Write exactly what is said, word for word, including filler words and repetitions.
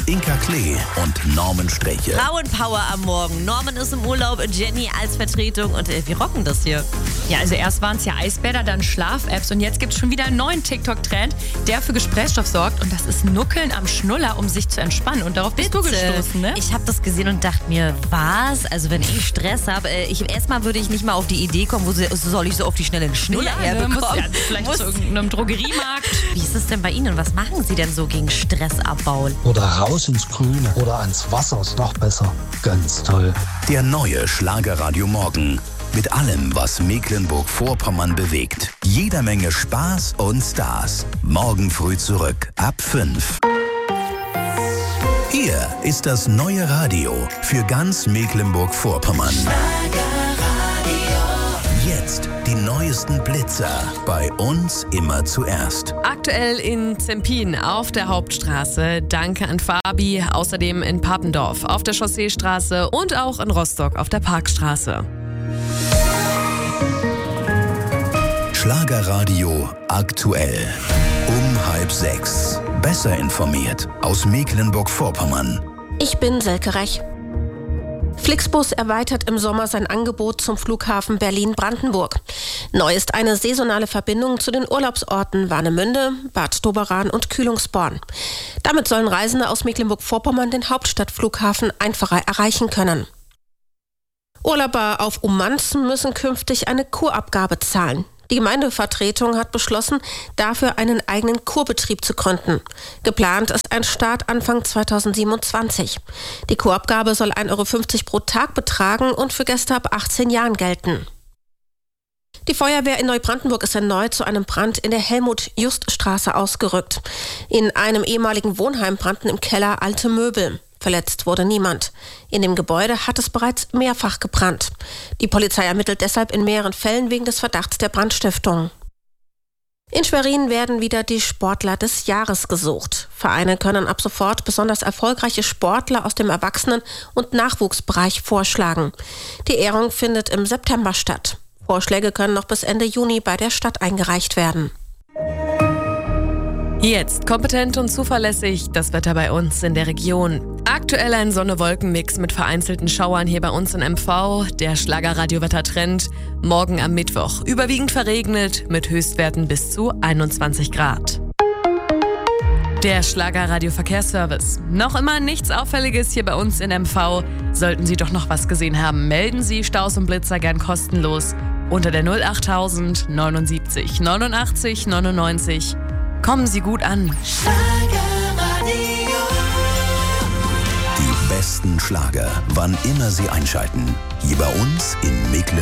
Inka Klee und Norman Sträche. Frauenpower am Morgen. Norman ist im Urlaub, Jenny als Vertretung und äh, wir rocken das hier. Ja, also erst waren es ja Eisbäder, dann Schlaf-Apps und jetzt gibt es schon wieder einen neuen TikTok-Trend, der für Gesprächsstoff sorgt und das ist Nuckeln am Schnuller, um sich zu entspannen. Und darauf bist Bitte. du gestoßen, ne? Ich habe das gesehen und dachte mir, was? Also wenn ich Stress habe, äh, ich, erstmal würde ich nicht mal auf die Idee kommen, wo sie, soll ich so auf die schnelle einen Schnuller Ja, ne, herbekommen? muss ja vielleicht Muss- zu irgendeinem Drogeriemarkt. Wie ist es denn bei Ihnen? Was machen Sie denn so gegen Stressabbau? Oder raus ins Grüne oder ans Wasser ist noch besser. Ganz toll. Der neue Schlagerradio Morgen. Mit allem, was Mecklenburg-Vorpommern bewegt. Jeder Menge Spaß und Stars. Morgen früh zurück, ab fünf. Hier ist das neue Radio für ganz Mecklenburg-Vorpommern. Jetzt die neuesten Blitzer. Bei uns immer zuerst. Aktuell in Zempin auf der Hauptstraße. Danke an Fabi. Außerdem in Papendorf auf der Chausseestraße und auch in Rostock auf der Parkstraße. Schlagerradio aktuell. Um halb sechs. Besser informiert aus Mecklenburg-Vorpommern. Ich bin Selke Rech. Flixbus erweitert im Sommer sein Angebot zum Flughafen Berlin-Brandenburg. Neu ist eine saisonale Verbindung zu den Urlaubsorten Warnemünde, Bad Doberan und Kühlungsborn. Damit sollen Reisende aus Mecklenburg-Vorpommern den Hauptstadtflughafen einfacher erreichen können. Urlauber auf Ummanzen müssen künftig eine Kurabgabe zahlen. Die Gemeindevertretung hat beschlossen, dafür einen eigenen Kurbetrieb zu gründen. Geplant ist ein Start Anfang zweitausendsiebenundzwanzig. Die Kurabgabe soll ein Euro fünfzig pro Tag betragen und für Gäste ab achtzehn Jahren gelten. Die Feuerwehr in Neubrandenburg ist erneut zu einem Brand in der Helmut-Just-Straße ausgerückt. In einem ehemaligen Wohnheim brannten im Keller alte Möbel. Verletzt wurde niemand. In dem Gebäude hat es bereits mehrfach gebrannt. Die Polizei ermittelt deshalb in mehreren Fällen wegen des Verdachts der Brandstiftung. In Schwerin werden wieder die Sportler des Jahres gesucht. Vereine können ab sofort besonders erfolgreiche Sportler aus dem Erwachsenen- und Nachwuchsbereich vorschlagen. Die Ehrung findet im September statt. Vorschläge können noch bis Ende Juni bei der Stadt eingereicht werden. Jetzt kompetent und zuverlässig das Wetter bei uns in der Region. Aktuell ein Sonne-Wolken-Mix mit vereinzelten Schauern hier bei uns in M V. Der Schlagerradio-Wettertrend. Morgen am Mittwoch überwiegend verregnet mit Höchstwerten bis zu einundzwanzig Grad. Der Schlagerradio-Verkehrsservice. Noch immer nichts Auffälliges hier bei uns in M V. Sollten Sie doch noch was gesehen haben, melden Sie Staus und Blitzer gern kostenlos unter der null achttausend neunundsiebzig neunundachtzig neunundneunzig. Kommen Sie gut an. Die besten Schlager, wann immer Sie einschalten. Hier bei uns in Mecklenburg.